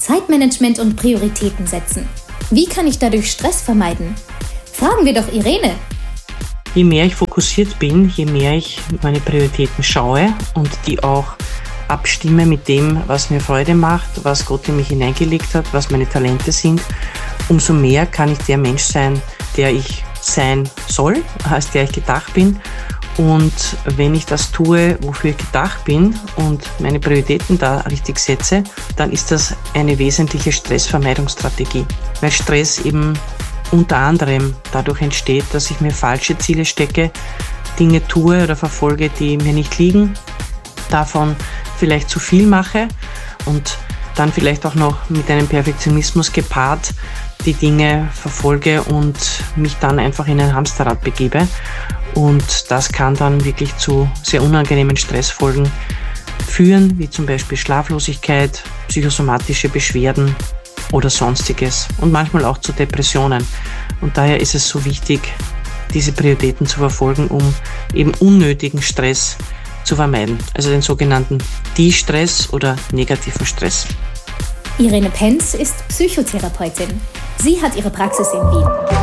Zeitmanagement und Prioritäten setzen. Wie kann ich dadurch Stress vermeiden? Fragen wir doch Irene. Je mehr ich fokussiert bin, je mehr ich meine Prioritäten schaue und die auch abstimme mit dem, was mir Freude macht, was Gott in mich hineingelegt hat, was meine Talente sind, umso mehr kann ich der Mensch sein, der ich sein soll, als der ich gedacht bin. Und wenn ich das tue, wofür ich gedacht bin und meine Prioritäten da richtig setze, dann ist das eine wesentliche Stressvermeidungsstrategie. Weil Stress eben unter anderem dadurch entsteht, dass ich mir falsche Ziele stecke, Dinge tue oder verfolge, die mir nicht liegen, davon vielleicht zu viel mache und dann vielleicht auch noch mit einem Perfektionismus gepaart die Dinge verfolge und mich dann einfach in ein Hamsterrad begebe. Und das kann dann wirklich zu sehr unangenehmen Stressfolgen führen, wie zum Beispiel Schlaflosigkeit, psychosomatische Beschwerden oder Sonstiges und manchmal auch zu Depressionen. Und daher ist es so wichtig, diese Prioritäten zu verfolgen, um eben unnötigen Stress zu vermeiden. Also den sogenannten De-Stress oder negativen Stress. Irene Penz ist Psychotherapeutin. Sie hat ihre Praxis in Wien.